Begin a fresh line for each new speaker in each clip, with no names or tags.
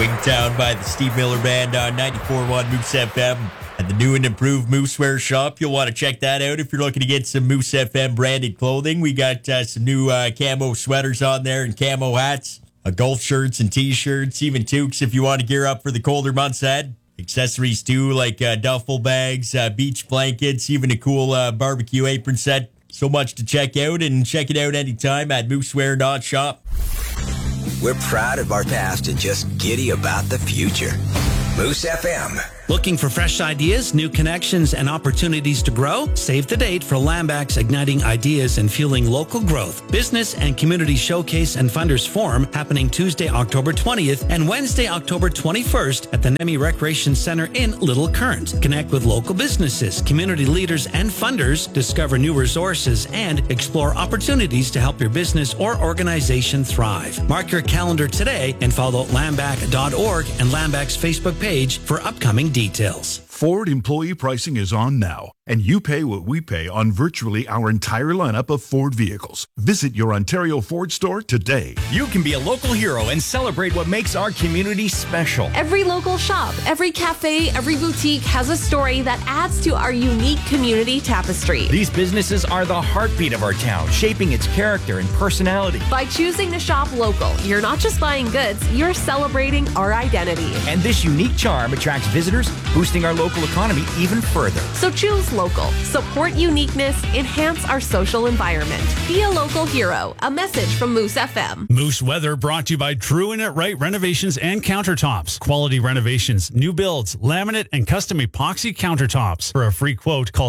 Wingtown by the Steve Miller Band on 94.1 Moose FM. At the new and improved Mooseware shop, you'll want to check that out if you're looking to get some Moose FM branded clothing. We got some new camo sweaters on there and camo hats, golf shirts and t-shirts, even toques if you want to gear up for the colder months ahead. Accessories too, like duffel bags, beach blankets, even a cool barbecue apron set. So much to check out, and check it out anytime at mooseware.shop.
We're proud of our past and just giddy about the future. Moose FM.
Looking for fresh ideas, new connections, and opportunities to grow? Save the date for Lambac's Igniting Ideas and Fueling Local Growth Business and Community Showcase and Funders Forum, happening Tuesday, October 20th and Wednesday, October 21st at the Nemi Recreation Center in Little Current. Connect with local businesses, community leaders, and funders, discover new resources, and explore opportunities to help your business or organization thrive. Mark your calendar today and follow lambac.org and Lambac's Facebook page for upcoming details.
Ford employee pricing is on now, and you pay what we pay on virtually our entire lineup of Ford vehicles. Visit your Ontario Ford store today.
You can be a local hero and celebrate what makes our community special.
Every local shop, every cafe, every boutique has a story that adds to our unique community tapestry.
These businesses are the heartbeat of our town, shaping its character and personality.
By choosing to shop local, you're not just buying goods, you're celebrating our identity.
And this unique charm attracts visitors, boosting our local economy even further.
So choose local, support uniqueness, enhance our social environment. Be a local hero. A message from Moose FM.
Moose Weather brought to you by True and It Right Renovations and Countertops. Quality renovations, new builds, laminate, and custom epoxy countertops. For a free quote, call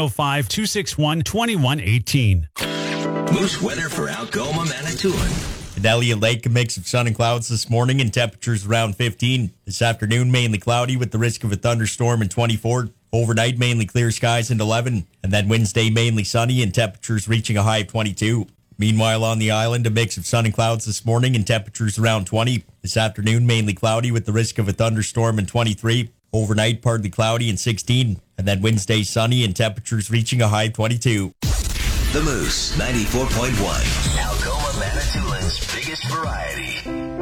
705-261-2118.
Moose weather for Algoma, Manitoulin.
In Elliott Lake, a mix of sun and clouds this morning and temperatures around 15. This afternoon, mainly cloudy with the risk of a thunderstorm in 24. Overnight, mainly clear skies and 11. And then Wednesday, mainly sunny and temperatures reaching a high of 22. Meanwhile, on the island, a mix of sun and clouds this morning and temperatures around 20. This afternoon, mainly cloudy with the risk of a thunderstorm in 23. Overnight, partly cloudy and 16. And then Wednesday, sunny and temperatures reaching a high of 22.
The Moose 94.1. Algoma, Manitoulin's biggest variety.